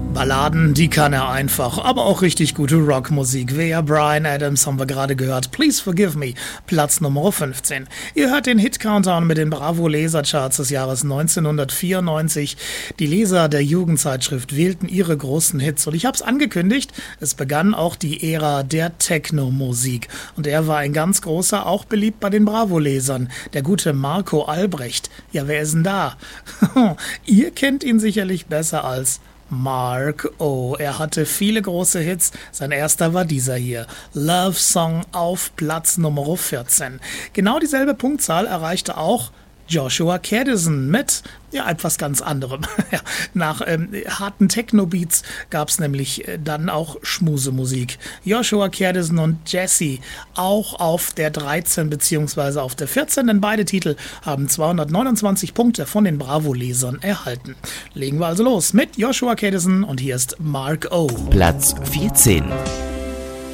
Balladen, die kann er einfach, aber auch richtig gute Rockmusik. Wer Bryan Adams haben wir gerade gehört. Please Forgive Me, Platz Nummer 15. Ihr hört den Hit-Countdown mit den Bravo-Lesercharts des Jahres 1994. Die Leser der Jugendzeitschrift wählten ihre großen Hits und ich habe es angekündigt, es begann auch die Ära der Techno-Musik. Und er war ein ganz großer, auch beliebt bei den Bravo-Lesern, der gute Marco Albrecht. Ja, wer ist denn da? Ihr kennt ihn sicherlich besser als Mark O. Er hatte viele große Hits. Sein erster war dieser hier. Love Song auf Platz Nummer 14. Genau dieselbe Punktzahl erreichte auch Joshua Kadison mit etwas ganz anderem. Nach harten Techno-Beats gab es nämlich dann auch Schmusemusik. Joshua Kadison und Jesse auch auf der 13 bzw. auf der 14, denn beide Titel haben 229 Punkte von den Bravo-Lesern erhalten. Legen wir also los mit Joshua Kadison und hier ist Mark O. Platz 14.